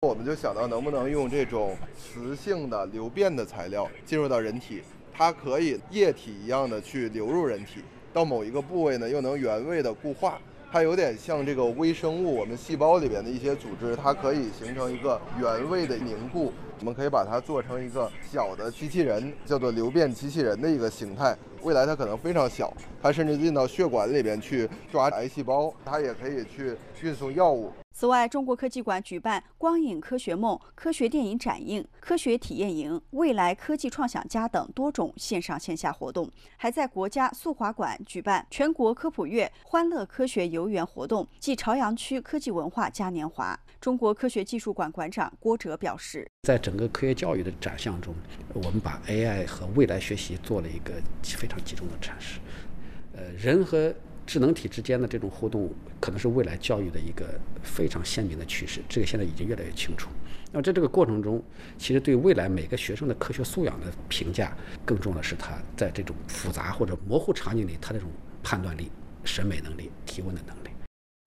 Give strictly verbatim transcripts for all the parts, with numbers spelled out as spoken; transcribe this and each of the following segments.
我们就想到能不能用这种磁性的流变的材料进入到人体，它可以液体一样的去流入人体，到某一个部位呢又能原位的固化。它有点像这个微生物，我们细胞里边的一些组织，它可以形成一个原位的凝固。我们可以把它做成一个小的机器人，叫做流变机器人的一个形态。未来它可能非常小，它甚至进到血管里边去抓癌细胞，它也可以去运送药物。 此外，中国科技馆举办光影科学梦科学电影展映、科学体验营、未来科技创想家等多种线上线下活动，还在国家速滑馆举办全国科普月欢乐科学游园活动暨朝阳区科技文化嘉年华。中国科学技术馆馆长郭哲表示， 在整个科学教育的展项中，我们把 A I 和未来学习做了一个非常集中的阐释。呃，人和智能体之间的这种互动，可能是未来教育的一个非常鲜明的趋势，这个现在已经越来越清楚。那么在这个过程中，其实对未来每个学生的科学素养的评价，更重要的是他在这种复杂或者模糊场景里，他这种判断力、审美能力、提问的能力。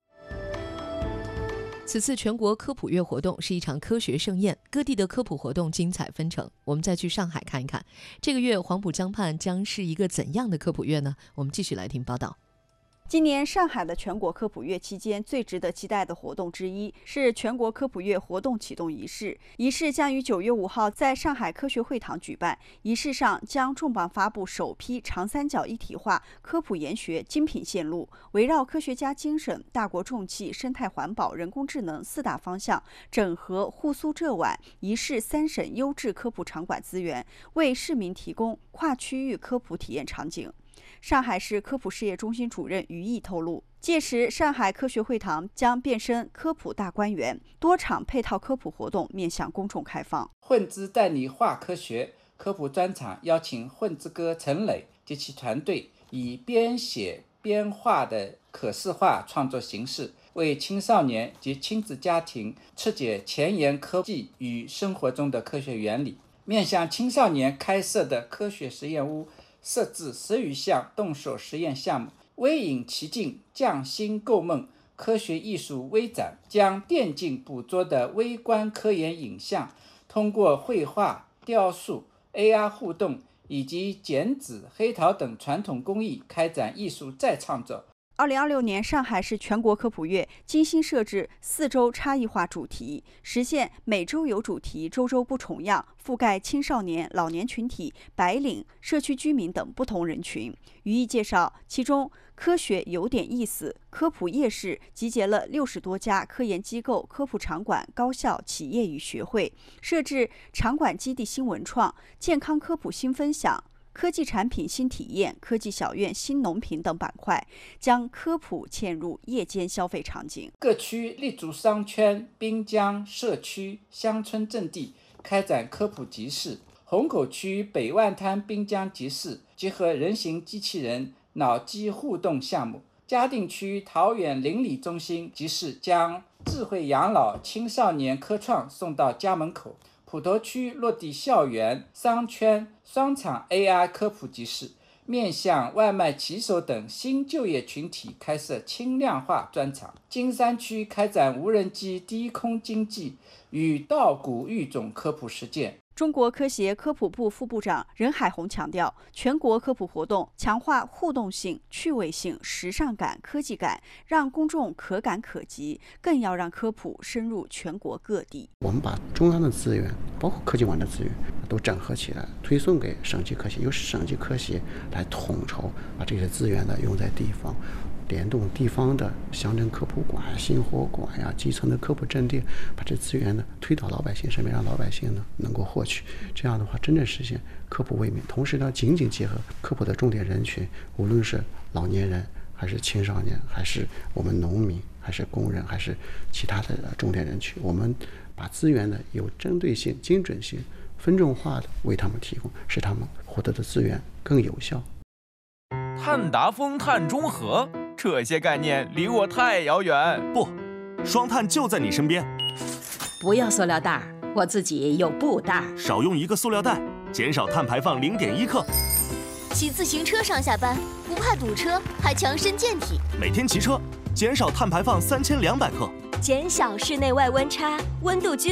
此次全国科普月活动是一场科学盛宴，各地的科普活动精彩纷呈。我们再去上海看一看，这个月黄浦江畔将是一个怎样的科普月呢？我们继续来听报道。 今年上海的全国科普月期间，最值得期待的活动之一是全国科普月活动启动仪式。仪式将于九月五号在上海科学会堂举办。仪式上将重磅发布首批长三角一体化科普研学精品线路，围绕科学家精神、大国重器、生态环保、人工智能四大方向，整合沪苏浙皖一市三省优质科普场馆资源，为市民提供跨区域科普体验场景。上海市科普事业中心主任于毅透露，届时上海科学会堂将变身科普大观园，多场配套科普活动面向公众开放。 混之带你话科学科普专场邀请混之哥陈磊及其团队，以边写边画的可视化创作形式，为青少年及亲子家庭拆解前沿科技与生活中的科学原理。面向青少年开设的科学实验屋设置十余项动手实验项目，微影奇境，匠心构梦，科学艺术微展，将电竞捕捉的微观科研影像，通过绘画、雕塑、A R 互动以及剪纸、黑陶等传统工艺开展艺术再创作。 二零二六年上海市全国科普月精心设置四周差异化主题，实现每周有主题、周周不重样，覆盖青少年、老年群体、白领、社区居民等不同人群。于毅介绍，其中科学有点意思科普夜市集结了六十多家科研机构、科普场馆、高校、企业与学会，设置场馆基地新文创、健康科普新分享、科技产品新体验、科技小院新农品等板块，将科普嵌入夜间消费场景。 各区立足商圈、滨江、社区、乡村阵地，开展科普集市。虹口区北万滩滨江集市结合人形机器人、脑机互动项目。嘉定区桃园邻里中心集市将智慧养老青少年科创送到家门口。普陀区落地校园、商圈双场 A I 科普集市，面向外卖骑手等新就业群体开设轻量化专场。金山区开展无人机低空经济与稻谷育种科普实践。 中国科协科普部副部长任海红强调，全国科普活动强化互动性、趣味性、时尚感、科技感，让公众可感可及，更要让科普深入全国各地。 我们把中央的资源，包括科技馆的资源，都整合起来，推送给省级科协，由省级科协来统筹，把这些资源呢用在地方。联动地方的乡镇科普馆、新活馆呀、基层的科普阵地，把这资源呢推到老百姓身边，让老百姓呢能够获取。这样的话，真正实现科普为民。同时呢，紧紧结合科普的重点人群，无论是老年人，还是青少年，还是我们农民，还是工人，还是其他的重点人群，我们把资源呢有针对性、精准性、分众化的为他们提供，使他们获得的资源更有效。 碳达峰、碳中和，这些概念离我太遥远。 不，双碳就在你身边。 不要塑料袋，我自己有布袋。 少用一个塑料袋，减少碳排放零点一克。 骑自行车上下班，不怕堵车，还强身健体。 每天骑车，减少碳排放三千两百克。 减小室内外温差，温度均。